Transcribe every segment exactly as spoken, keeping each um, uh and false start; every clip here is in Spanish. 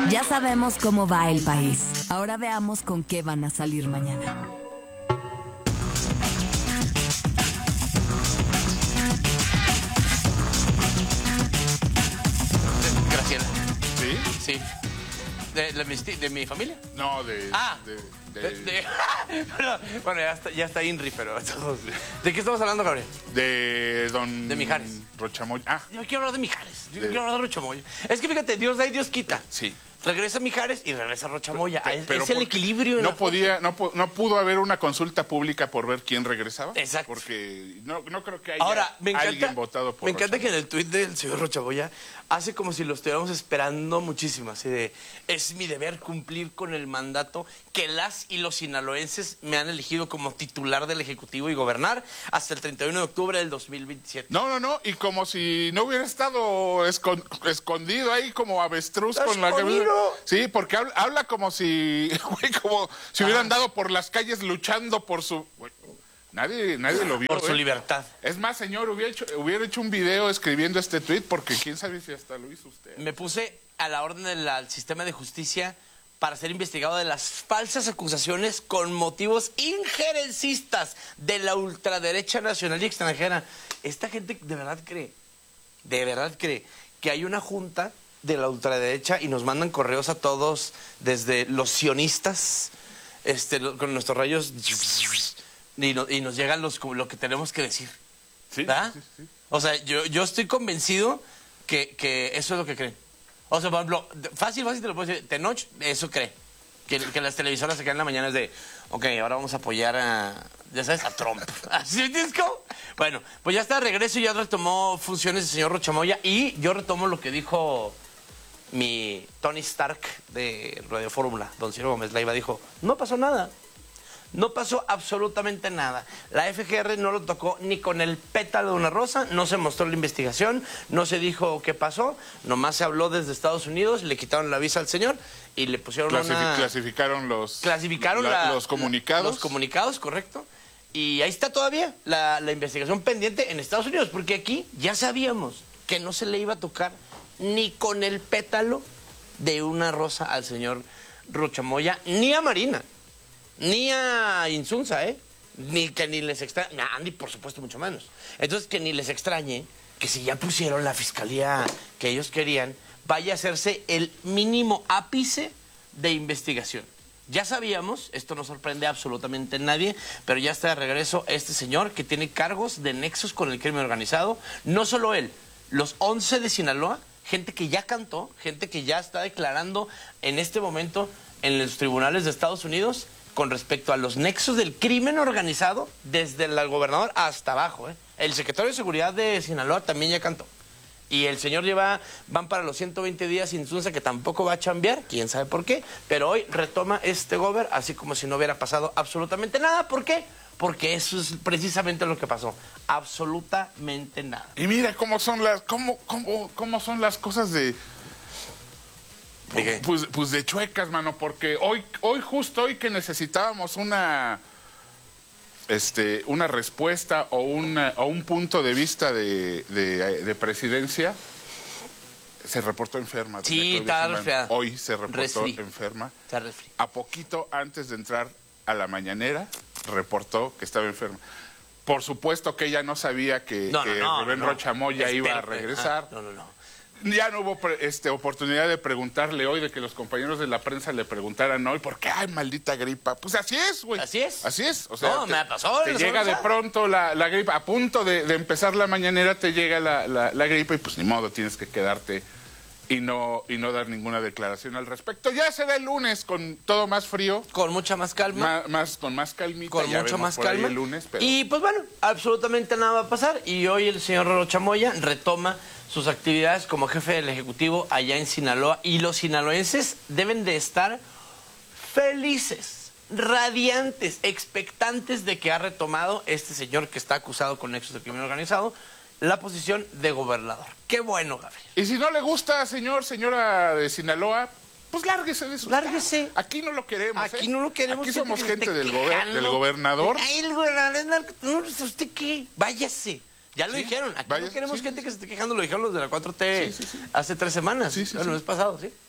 Ya sabemos cómo va el país. Ahora veamos con qué van a salir mañana. Graciela. ¿Sí? Sí. ¿De, de, mi, ¿De mi familia? No, de... Ah. De, de, de, de, bueno, bueno, ya está, ya está Inri, pero... ¿De qué estamos hablando, Gabriel? de don... De Mijares. Rochamoya. Ah, Yo quiero hablar de Mijares. Yo De- quiero hablar de Rochamoya. Es que fíjate, Dios da y Dios quita. sí. Regresa Mijares y regresa Rochamoya. Pe- Es, pero es el porque equilibrio. en No la podía, no, pu- no pudo haber una consulta pública por ver quién regresaba. Exacto. Porque no, no creo que haya Ahora, me encanta, alguien votado por me encanta que en Rochamoya. el tuit del señor Rochamoya hace como si lo estuviéramos esperando muchísimo, así de, es mi deber cumplir con el mandato que las y los sinaloenses me han elegido como titular del Ejecutivo y gobernar hasta el treinta y uno de octubre del dos mil veintisiete. No, no, no, y como si no hubiera estado escon- escondido ahí como avestruz con la cabeza. Escondido. Sí, porque habla, habla como si, güey, como si hubieran dado por las calles luchando por su... güey, nadie, nadie lo vio. Por su güey. libertad. Es más, señor, hubiera hecho, hubiera hecho un video escribiendo este tweet porque quién sabe si hasta lo hizo usted. Me puse a la orden del al sistema de justicia para ser investigado de las falsas acusaciones con motivos injerencistas de la ultraderecha nacional y extranjera. Esta gente de verdad cree, de verdad cree que hay una junta de la ultraderecha y nos mandan correos a todos desde los sionistas este, lo- con nuestros rayos y, no- y nos llegan los, lo que tenemos que decir. Sí, ¿Verdad? sí, sí. O sea, yo, yo estoy convencido que, que eso es lo que creen. O sea, por ejemplo, de- fácil, fácil te lo puedo decir. Tenoch, eso cree. Que, que las televisoras se quedan en la mañana es de, ok, ahora vamos a apoyar a, ya sabes, a Trump. ¿Así es como? Bueno, pues ya está de regreso y ya retomó funciones el señor Rochamoya y yo retomo lo que dijo mi Tony Stark de Radio Fórmula, don Ciro Gómez Leiva, dijo, no pasó nada. No pasó absolutamente nada. La F G R no lo tocó ni con el pétalo de una rosa, no se mostró la investigación, no se dijo qué pasó, nomás se habló desde Estados Unidos, le quitaron la visa al señor y le pusieron Clasifi- una... Clasificaron los... Clasificaron la- la- los comunicados. Los comunicados, correcto. Y ahí está todavía la, la investigación pendiente en Estados Unidos, porque aquí ya sabíamos que no se le iba a tocar ni con el pétalo de una rosa al señor Rochamoya, ni a Marina. Ni a Insunza, ¿eh? Ni que ni les extrañe. A Andy, por supuesto, mucho menos. Entonces, que ni les extrañe que si ya pusieron la fiscalía que ellos querían, vaya a hacerse el mínimo ápice de investigación. Ya sabíamos, esto no sorprende a absolutamente a nadie, pero ya está de regreso este señor que tiene cargos de nexos con el crimen organizado. No solo él, los once de Sinaloa, gente que ya cantó, gente que ya está declarando en este momento en los tribunales de Estados Unidos con respecto a los nexos del crimen organizado desde el gobernador hasta abajo. ¿eh? El secretario de Seguridad de Sinaloa también ya cantó. Y el señor lleva, van para los ciento veinte días sin Insunza, que tampoco va a chambear, quién sabe por qué, pero hoy retoma este gober así como si no hubiera pasado absolutamente nada. ¿Por qué? Porque eso es precisamente lo que pasó. Absolutamente nada. Y mira cómo son las, cómo, cómo, cómo son las cosas de... ¿De qué? Pues, pues de chuecas, mano, porque hoy, hoy justo hoy que necesitábamos una, este, una respuesta o, una, o un punto de vista de, de, de presidencia, se reportó enferma. doña Sí, Claudia está Sheinbaum. resfriada. Hoy se reportó Resfri. enferma. Está refri. A poquito antes de entrar a la mañanera, reportó que estaba enferma. Por supuesto que ella no sabía que, No, no, que no, Rubén no, no. Rochamoya iba a Espérate. regresar. Ah, no, no, no. Ya no hubo pre- este, oportunidad de preguntarle hoy, de que los compañeros de la prensa le preguntaran hoy, ¿por qué? Ay, maldita gripa. Pues así es, güey. Así es. Así es. O sea, No, te, me pasó te la llega semana de pasada. pronto la, la gripa. A punto de, de empezar la mañanera te llega la, la, la gripa y pues ni modo, tienes que quedarte y no, y no dar ninguna declaración al respecto. Ya será el lunes con todo más frío, Con mucha más calma. más, más, con más calmita. Con ya mucho vemos más por ahí calma. el lunes, pero... Y pues bueno, absolutamente nada va a pasar. Y hoy el señor Rochamoya retoma sus actividades como jefe del Ejecutivo allá en Sinaloa. Y los sinaloenses deben de estar felices, radiantes, expectantes de que ha retomado este señor que está acusado con nexos de crimen organizado la posición de gobernador. Qué bueno, Gabriel. Y si no le gusta, señor, señora de Sinaloa, pues lárguese de su Lárguese. estado. Aquí no lo queremos. Aquí ¿eh? no lo queremos. Aquí somos que gente esté del, gober- quejando. del gobernador. Ay, el gobernador es narco- no, ¿usted qué? Váyase. Ya lo Sí, dijeron. Aquí váyase, no queremos sí, gente sí, que se esté quejando. Lo dijeron los de la cuatro T Sí, sí, sí. hace tres semanas. Sí, sí, bueno, sí. el mes pasado, ¿sí?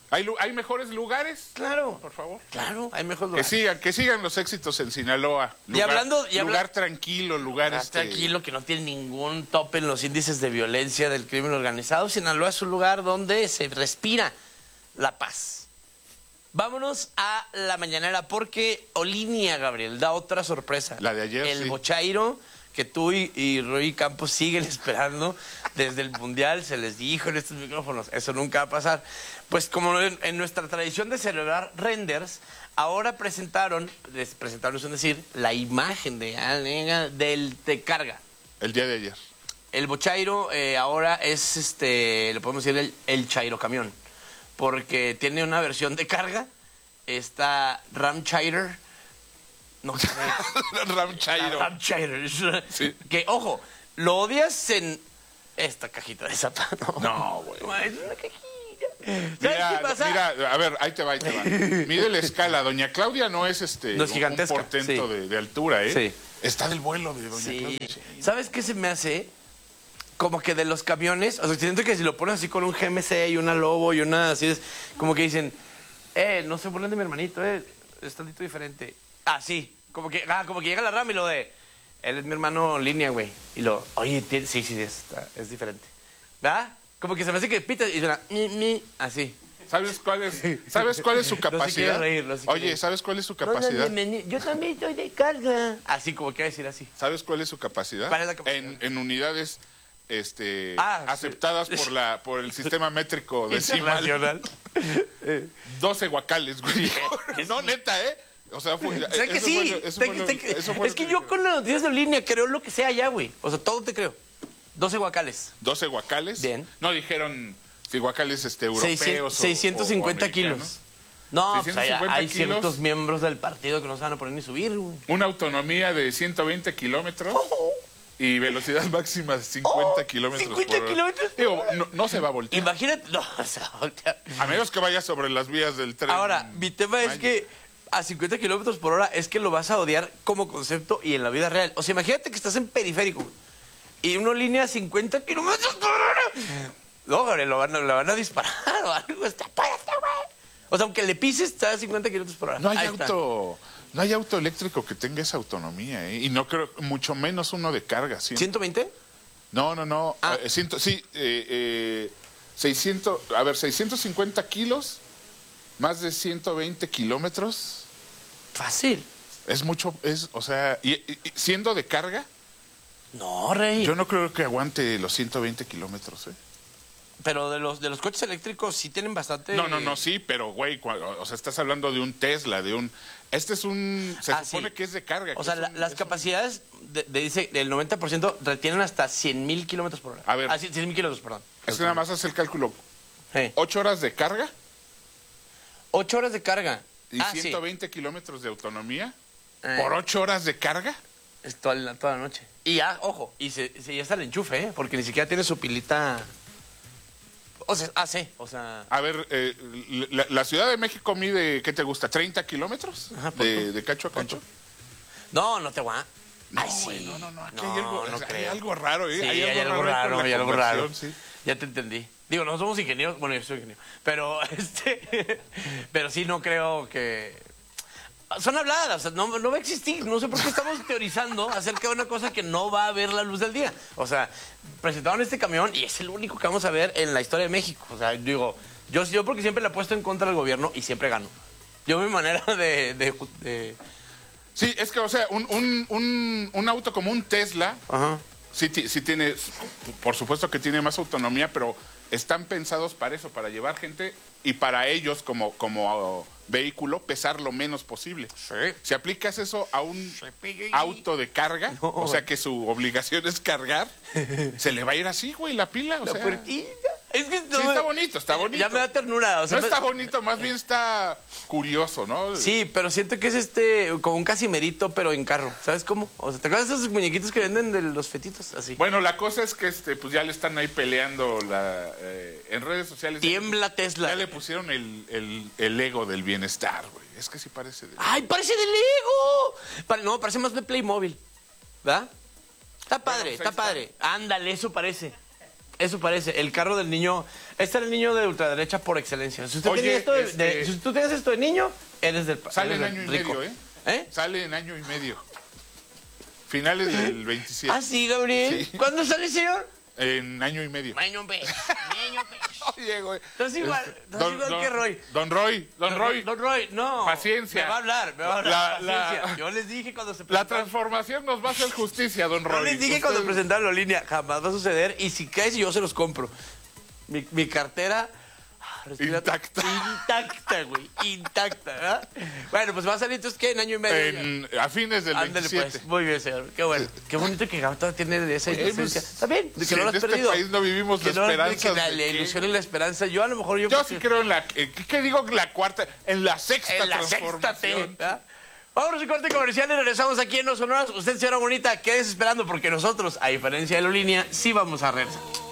¿Hay, lu- ¿Hay mejores lugares? Claro. Por favor. Claro, hay mejor Que lugar. sigan, que sigan los éxitos en Sinaloa. Y hablando- y habla- lugar tranquilo, lugar Ah, este, tranquilo, que no tiene ningún tope en los índices de violencia del crimen organizado. Sinaloa es un lugar donde se respira la paz. Vámonos a la mañanera porque Olinia, Gabriel, da otra sorpresa. La de ayer, El sí. Bochairo, que tú y, y Rui Campos siguen esperando desde el Mundial, se les dijo en estos micrófonos, eso nunca va a pasar. Pues como en, en nuestra tradición de celebrar renders, ahora presentaron, les presentaron, es decir, la imagen de del Te Carga. El día de ayer. El Bochairo eh, ahora es, este, le podemos decir el, el Chairo camión, porque tiene una versión de carga, está Ram Chairo, no sé, Ram Chairo. Ram Chairo, Sí. que ojo, lo odias en esta cajita de zapatos. No, güey. Es una cajita. ¿Sabes Mira, qué pasa? mira, a ver, ahí te va, ahí te va. Mide la escala. Doña Claudia no es este No es un- gigantesca, un portento sí. de, de altura, ¿eh? Sí. Está del vuelo de Doña Sí. Claudia. Sí. ¿Sabes qué se me hace? Como que de los camiones, o sea, siento que si lo pones así con un G M C y una Lobo y una así, es como que dicen, eh, no se burlen de mi hermanito, eh, es tantito diferente. Ah, sí, como que, ah, como que llega la rama y lo de, él es mi hermano en línea, güey. Y lo, oye, tiene- sí, sí, es, está- es diferente. ¿Verdad? Como que se me hace que pita y suena, mi, mi, así. ¿Sabes cuál es, ¿sabes cuál es su No se quiere capacidad? reír, no se quiere Oye, reír. ¿sabes cuál es su No, no, capacidad? bienvenido. Yo también estoy de carga. Así, como que decir así. ¿Sabes cuál es su capacidad? ¿Cuál es la capacidad? En, en unidades este, Ah, sí. aceptadas por la por el sistema métrico decimal. Internacional. doce guacales, güey. No, neta, ¿eh? O sea, fue, Sé que eso sí. fue lo- eso Sé fue que- lo- sé que- eso fue es lo que que yo dijo. con las noticias de línea creo lo que sea ya, güey. O sea, todo te creo. doce guacales. doce guacales. Bien. No dijeron si guacales este, europeos Seiscientos- o- seiscientos cincuenta o- o americanos. kilos. No, pues hay, seiscientos cincuenta hay kilos. ciertos miembros del partido que no se van a poner ni subir, güey. Una autonomía de ciento veinte kilómetros y velocidad máxima de cincuenta Oh, kilómetros cincuenta por hora. kilómetros por Digo, hora. no, no se va a voltear. Imagínate. No, o sea, voltea. A menos que vaya sobre las vías del tren. Ahora, mi tema es Vaya. que a cincuenta kilómetros por hora es que lo vas a odiar como concepto y en la vida real. O sea, imagínate que estás en periférico güey, y una línea a cincuenta kilómetros por hora. No, Gabriel, lo van, a- lo van a disparar o algo. Está puesto, güey. O sea, aunque le pises, está a cincuenta kilómetros por hora. No hay Ahí está. auto, no hay auto eléctrico que tenga esa autonomía, ¿eh? Y no creo, mucho menos uno de carga, ¿sí? ¿ciento veinte? No, no, no. Ah. eh, ciento- sí, eh, eh, seiscientos, a ver, seiscientos cincuenta kilos, más de ciento veinte kilómetros. Fácil. Es mucho, es, o sea, y, y- y siendo de carga, No, rey. yo no creo que aguante los ciento veinte kilómetros, ¿eh? Pero de los, de los coches eléctricos sí tienen bastante... No, no, no, sí, pero güey, cua- o sea, estás hablando de un Tesla, de un... Este es un... Se Ah, supone sí. que es de carga. O que sea, es la- un- las es un- capacidades, de, de- dice, del noventa por ciento retienen hasta cien mil kilómetros por hora. A ver. Ah, cien mil kilómetros, perdón. Es que nada más hace el cálculo. Sí. ¿Ocho horas de carga Ocho horas de carga. y ah, sí. ciento veinte kilómetros de autonomía? Eh. ¿Por ocho horas de carga? Es toda la, toda la noche. Y ya, ojo, y se, se- ya está el enchufe, ¿eh? Porque ni siquiera tiene su pilita... O sea, ah, sí, o sea... A ver, eh, la, la Ciudad de México mide, ¿qué te gusta? ¿treinta kilómetros? Ajá, ¿por de, de cacho a cacho. No, no te va. No, Ay, sí. güey, no, no, no, aquí No, hay algo, no o sea, hay creo. algo raro, ¿eh? Sí, hay algo ahí raro, con la hay algo raro. conversión, sí. Ya te entendí. Digo, no somos ingenieros, bueno, yo soy ingeniero, pero este, pero sí no creo que... Son habladas, o sea, no, no va a existir, no sé por qué estamos teorizando acerca de una cosa que no va a ver la luz del día. O sea, presentaron este camión y es el único que vamos a ver en la historia de México. O sea, digo, yo, yo porque siempre le apuesto en contra del gobierno y siempre gano. Yo mi manera de... de, de- Sí, es que, o sea, un, un, un, un auto como un Tesla, Ajá. sí, ti- sí tiene, por supuesto que tiene más autonomía, pero están pensados para eso, para llevar gente y para ellos como, como uh, vehículo pesar lo menos posible. Sí. Si aplicas eso a un pegue. auto de carga, No. o sea que su obligación es cargar, se le va a ir así, güey, la pila. O La sea, puertita. Es que no sí, me- está bonito, está bonito. Ya me da ternura. O sea, No me- está bonito, más bien está curioso, ¿no? Sí, pero siento que es este, como un casimerito, pero en carro. ¿Sabes cómo? O sea, ¿te acuerdas de esos muñequitos que venden de los fetitos? Así. Bueno, la cosa es que este, pues ya le están ahí peleando la, eh, en redes sociales. Tiembla Tesla. Ya le pusieron el, el, el ego del bienestar, güey. Es que sí parece de... ¡Ay, parece de Lego! Pare- no, parece más de Playmobil. ¿Verdad? Está padre, pues ahí está está. padre. Ándale, eso parece. Eso parece, el carro del niño. Este era el niño de ultraderecha por excelencia. Si usted Oye, tenía esto de, este- de- si tú tienes esto de niño, eres del Sale eres en del año y rico. medio, ¿eh? ¿Eh? Sale en año y medio. Finales del veintisiete. Ah, sí, Gabriel. Sí. ¿Cuándo sale, señor? En año y medio. Año y medio. Año y medio. Oye, güey. Estás igual, Este, estás igual que Roy. Don Roy, Don Roy. Don Roy, no. Paciencia. Me va a hablar, me va a hablar. La- la- Paciencia. Yo les dije cuando se La presentaron. transformación nos va a hacer justicia, Don Yo Roy. les dije Usted- cuando presentaron la línea, jamás va a suceder. Y si caes, yo se los compro. Mi, mi cartera. ah, respira- Intacta. Intacta, güey. Intacta. ¿eh? Bueno, pues va a salir entonces, ¿qué? En año y medio. En- a fines del Ándale, veintisiete. pues. Muy bien, señor. Qué bueno. Qué bonito que Gauta tiene esa Oye, inocencia. pues, Está bien, de si que no en lo has este perdido. país no vivimos Que la no, esperanza que la, de la que- ilusión y la esperanza. Yo a lo mejor yo Yo creo sí que- creo en la... eh, ¿Qué, qué digo? La cuarta, en la sexta en la sexta transformación. T. ¿verdad? Vámonos a corte comercial y regresamos aquí en Los Sonoras. Usted, señora bonita, quédese esperando porque nosotros, a diferencia de Aerolínea, sí vamos a regresar.